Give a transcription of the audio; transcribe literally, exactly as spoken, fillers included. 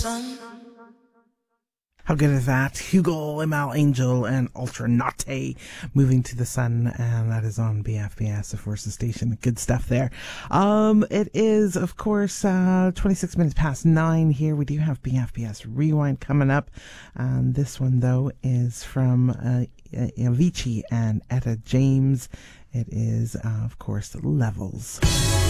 How good is that? Hugo, Mal Angel, and Ultra Naute moving to the sun, and that is on B F B S, the Forces Station. Good stuff there. Um, it is, of course, uh, twenty-six minutes past nine here. We do have B F B S Rewind coming up. Um, this one, though, is from uh, Avicii and Etta James. It is, uh, of course, Levels.